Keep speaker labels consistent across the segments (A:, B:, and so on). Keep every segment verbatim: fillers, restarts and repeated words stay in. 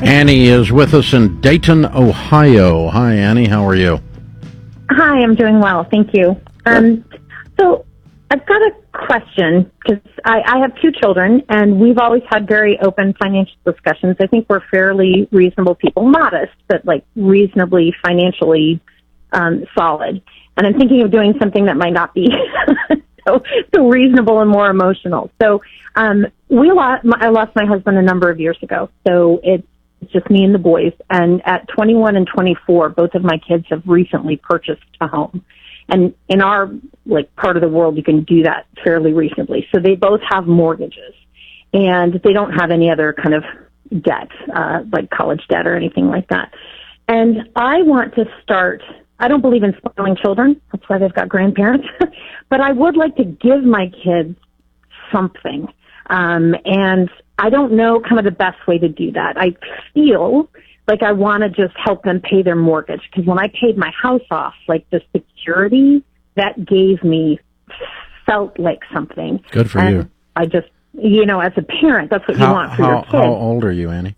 A: Annie is with us in Dayton, Ohio. Hi, Annie. How are you?
B: Hi, I'm doing well. Thank you. Um, so I've got a question because I, I have two children, and we've always had very open financial discussions. I think we're fairly reasonable people, modest, but like reasonably financially um, solid. And I'm thinking of doing something that might not be so, so reasonable and more emotional. So um, we lost, I lost my husband a number of years ago, so it's It's just me and the boys. And at twenty-one and twenty-four, both of my kids have recently purchased a home. And in our like part of the world, you can do that fairly reasonably. So they both have mortgages, and they don't have any other kind of debt, uh, like college debt or anything like that. And I want to start. I don't believe in spoiling children. That's why they've got grandparents. But I would like to give my kids something. Um, and I don't know kind of the best way to do that. I feel like I want to just help them pay their mortgage, because when I paid my house off, like the security that gave me felt like something.
A: Good for
B: and
A: you.
B: I just, you know, as a parent, that's what
A: how,
B: you want for
A: how,
B: your kids.
A: How old are you, Annie?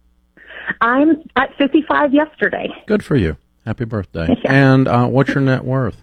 B: I'm at fifty-five yesterday.
A: Good for you. Happy birthday.
B: Yeah.
A: And uh, what's your net worth?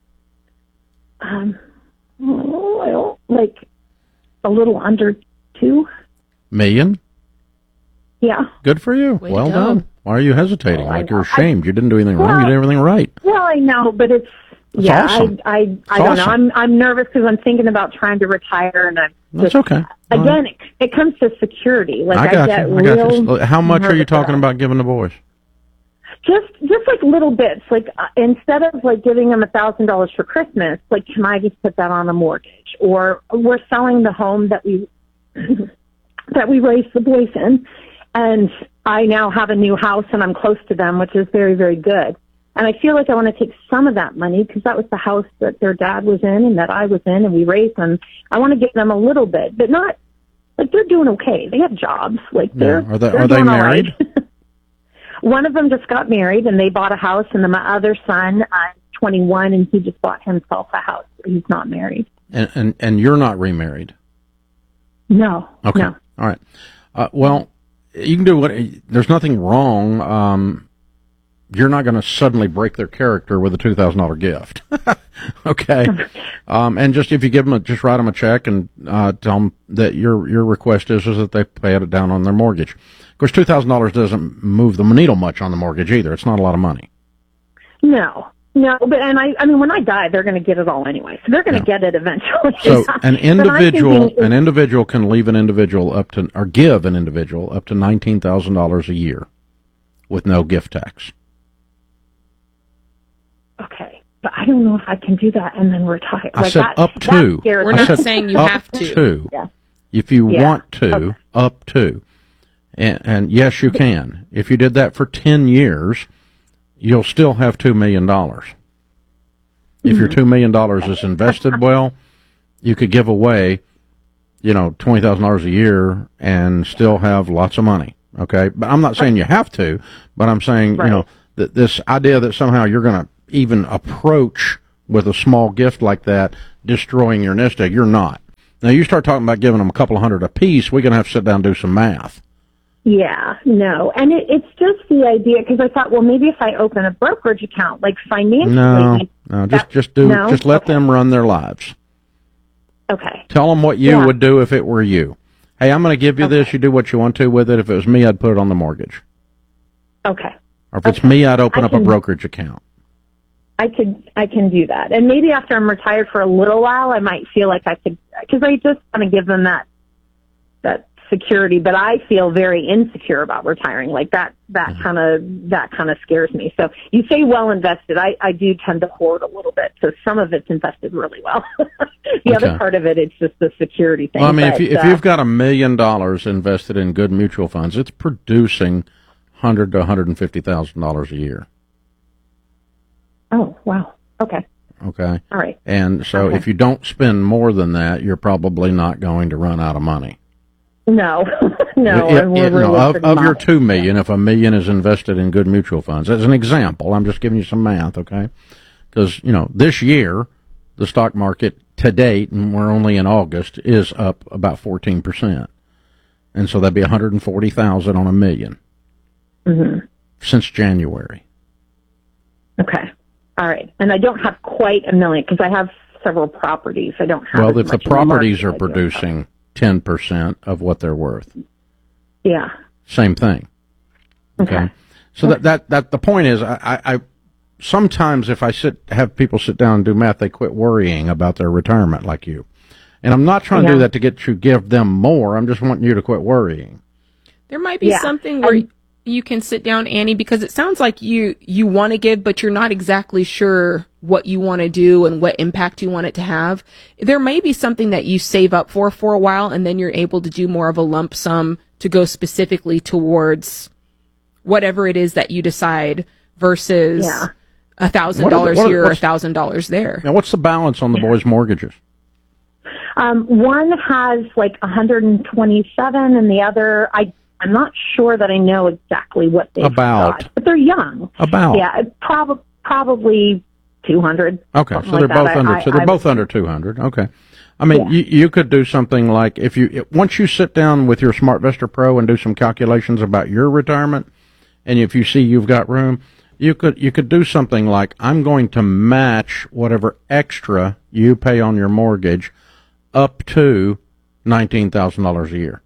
B: Um, well, like a little under two.
A: Million?
B: Yeah.
A: Good for you.
C: Way to
A: well
C: go.
A: done. Why are you hesitating?
B: Oh, I
A: like you're
B: know.
A: ashamed. you didn't do anything
B: Well,
A: wrong. You did everything right.
B: Well, I know, but it's,
A: That's
B: yeah,
A: awesome.
B: I, I, I
A: It's
B: don't know.
A: awesome.
B: I'm, I'm nervous because I'm thinking about trying to retire, and I'm
A: That's
B: just,
A: okay. All
B: again,
A: right.
B: it, it comes to security. Like
A: I got
B: get
A: you. I got
B: real
A: you. How much are you
B: nervous
A: talking
B: about
A: about giving the boys?
B: Just, just like little bits. Like uh, instead of like giving them a thousand dollars for Christmas, like can I just put that on a mortgage? Or we're selling the home that we that we raised the boys in, and I now have a new house and I'm close to them, which is very, very good. And I feel like I want to take some of that money, because that was the house that their dad was in and that I was in, and we raised them. I want to give them a little bit, but not like they're doing okay. They have jobs. Like they're
A: Yeah. Are they
B: they're
A: are they
B: doing all right.
A: married?
B: One of them just got married, and they bought a house, and then my other son, uh, twenty-one, and he just bought himself a house. He's not married.
A: And and, and you're not remarried.
B: No.
A: Okay.
B: No.
A: All right. Uh, well, you can do what. There's nothing wrong. Um, you're not going to suddenly break their character with a two thousand dollar gift. Okay. Um, and just if you give them a, just write them a check and uh, tell them that your your request is is that they pay it down on their mortgage. Of course, two thousand dollars doesn't move the needle much on the mortgage either. It's not a lot of money.
B: No. No, but and I, I mean, when I die, they're going to get it all anyway. So they're going to
A: Yeah.
B: get it eventually.
A: So an
B: But I'm
A: individual,
B: thinking
A: an individual can leave an individual up to, or give an individual up to nineteen thousand dollars a year, with no gift tax.
B: okay, but I don't know if I can do that and then retire.
A: I
B: Like
A: said
B: that,
A: up
B: that
A: to.
B: scares
C: We're
A: I
B: me.
C: not
A: said
C: saying you
A: up
C: have to.
A: to.
B: Yeah.
A: If you
B: Yeah.
A: want to,
B: Okay.
A: up to. And, and yes, you can. If you did that for ten years, you'll still have two million dollars. If your two million dollars is invested well, you could give away, you know, twenty thousand dollars a year and still have lots of money. Okay? But I'm not saying you have to, but I'm saying,
B: Right.
A: you know, that this idea that somehow you're going to even approach with a small gift like that, destroying your nest egg, you're not. Now, you start talking about giving them a couple of hundred apiece, we're going to have to sit down and do some math.
B: Yeah, no. And it, it's just the idea, because I thought, well, maybe if I open a brokerage account, like financially.
A: No, no, just
B: that-
A: just do,
B: no?
A: just let
B: Okay.
A: them run their lives.
B: Okay.
A: Tell them what you
B: Yeah.
A: would do if it were you. Hey, I'm going to give you this.
B: Okay.
A: You do what you want to with it. If it was me, I'd put it on the mortgage.
B: Okay.
A: Or if it's
B: Okay.
A: me, I'd open
B: I
A: up a
B: can-
A: brokerage account.
B: I could, I can do that. And maybe after I'm retired for a little while, I might feel like I could, because I just want to give them that, that security, but I feel very insecure about retiring. Like that, that
A: Mm-hmm.
B: kind of, that kind of scares me. So you say well invested. I, I do tend to hoard a little bit. So some of it's invested really well. the other
A: Okay.
B: part of it, it's just the security thing.
A: Well, I mean,
B: but,
A: if, you, if
B: uh,
A: you've got a million dollars invested in good mutual funds, it's producing hundred to one hundred and fifty thousand dollars a year.
B: oh, wow. Okay.
A: Okay.
B: All right.
A: And so
B: Okay.
A: if you don't spend more than that, you're probably not going to run out of money.
B: No, no.
A: It-
B: and we're
A: it- no, of,
B: realistic
A: of your
B: about it.
A: two million, if a million is invested in good mutual funds, as an example, I'm just giving you some math, okay? Because, you know, this year, the stock market to date, and we're only in August, is up about fourteen percent. And so that'd be one hundred forty thousand on a million.
B: Mm-hmm.
A: Since January.
B: Okay. All right. And I don't have quite a million because I have several properties. I don't have
A: Well,
B: as
A: if the
B: much in the
A: properties
B: market
A: are
B: as I do.
A: producing ten percent of what they're worth,
B: Yeah.
A: same thing.
B: Okay.
A: So that, that, that the point is, I, I, I sometimes if I sit, have people sit down and do math, they quit worrying about their retirement like you. And I'm not trying to
B: Yeah.
A: do that to get you, give them more. I'm just wanting you to quit worrying.
C: There might be
B: Yeah.
C: something where
B: And-
C: you can sit down, Annie, because it sounds like you, you want to give, but you're not exactly sure what you want to do and what impact you want it to have. There may be something that you save up for for a while, and then you're able to do more of a lump sum to go specifically towards whatever it is that you decide versus
B: Yeah.
C: a thousand
A: What are the-
C: dollars
A: what are-
C: here or a
A: what's-
C: thousand dollars there.
A: Now, what's the balance on the boys' mortgages?
B: Um, one has like one hundred twenty-seven, and the other, I, I'm not sure that I know exactly what they've
A: About.
B: got, but they're young.
A: About.
B: Yeah, prob- probably two hundred.
A: Okay, so
B: something
A: they're
B: like
A: both
B: that. I-
A: under.
B: I-
A: so they're
B: I
A: both
B: would-
A: under two hundred. Okay. I mean,
B: Yeah.
A: you you could do something like if you once you sit down with your SmartVestor Pro and do some calculations about your retirement, and if you see you've got room, you could you could do something like I'm going to match whatever extra you pay on your mortgage up to nineteen thousand dollars a year.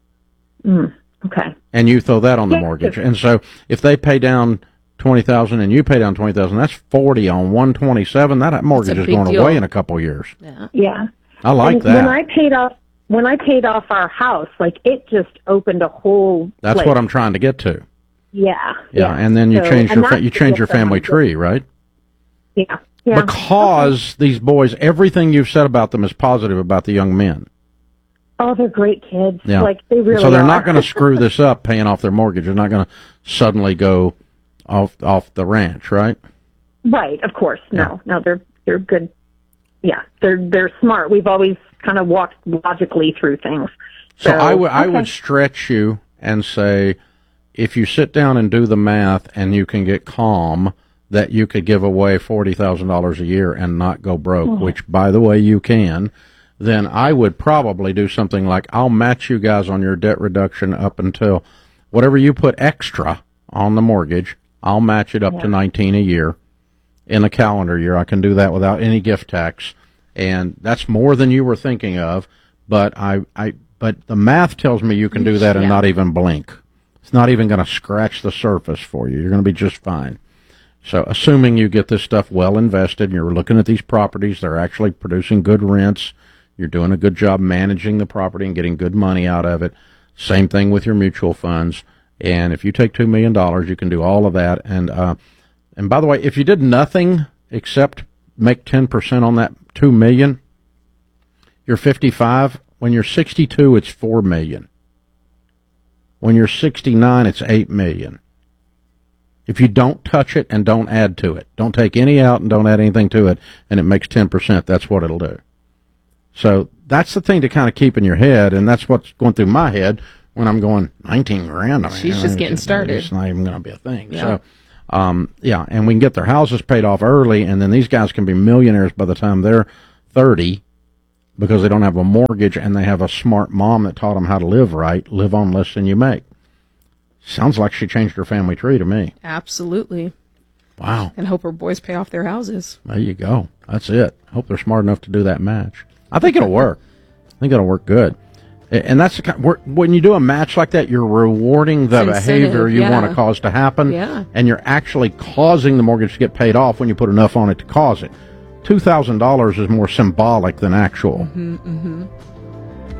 B: Mm, okay.
A: And you throw that on the
B: Yeah.
A: mortgage. And so if they pay down twenty thousand and you pay down twenty thousand, that's forty on one twenty-seven. That mortgage is
C: big
A: going
C: deal.
A: away in a couple of years.
C: Yeah.
B: Yeah.
A: I like
B: and
A: that.
B: When I paid off, when I paid off our house, like it just opened a whole.
A: That's
B: like,
A: what I'm trying to get to.
B: Yeah.
A: Yeah, and then you
B: So-
A: change
B: and
A: your fa-
B: that's
A: you
B: the
A: change your
B: gift that I'm
A: family
B: getting.
A: tree, right?
B: Yeah. Yeah.
A: Because these boys, everything you've said about them is positive about the young men.
B: Oh, they're great kids.
A: Yeah.
B: Like they really
A: so they're
B: are.
A: not going to screw this up paying off their mortgage. They're not going to suddenly go off off the ranch, right?
B: Right, of course. No, no, they're they're good. Yeah, they're they're smart. We've always kind of walked logically through things.
A: So,
B: So,
A: I would I
B: okay.
A: would stretch you and say, if you sit down and do the math and you can get calm, that you could give away forty thousand dollars a year and not go broke,
B: Oh.
A: which, by the way, you can, then I would probably do something like I'll match you guys on your debt reduction up until whatever you put extra on the mortgage, I'll match it up to nineteen a year in a calendar year. I can do that without any gift tax, and that's more than you were thinking of, but I, I but the math tells me you can do that and
C: Yeah.
A: not even blink. It's not even going to scratch the surface for you. You're going to be just fine. So assuming you get this stuff well invested, and you're looking at these properties, they're actually producing good rents, you're doing a good job managing the property and getting good money out of it. Same thing with your mutual funds. And if you take two million dollars, you can do all of that. And, uh, and by the way, if you did nothing except make ten percent on that two million dollars, you're fifty-five. When you're sixty-two, it's four million dollars. When you're sixty-nine, it's eight million dollars. If you don't touch it and don't add to it, don't take any out and don't add anything to it, and it makes ten percent, that's what it'll do. So that's the thing to kind of keep in your head, and that's what's going through my head when I'm going nineteen grand. I mean,
C: She's just getting
A: it's-
C: started.
A: It's not even going to be a thing.
C: Yeah.
A: So, um, yeah, and we can get their houses paid off early, and then these guys can be millionaires by the time they're thirty because they don't have a mortgage and they have a smart mom that taught them how to live right, live on less than you make. Sounds like she changed her family tree to me.
C: Absolutely.
A: Wow.
C: And hope her boys pay off their houses.
A: There you go. That's it. Hope they're smart enough to do that match. I think it'll work. I think it'll work good. A- And that's the kind, we're- when you do a match like that, you're rewarding the
C: It's
A: behavior
C: incentive,
A: you
C: yeah.
A: want to cause to happen,
C: Yeah.
A: and you're actually causing the mortgage to get paid off when you put enough on it to cause it. two thousand dollars is more symbolic than actual.
C: Mm-hmm, mm-hmm.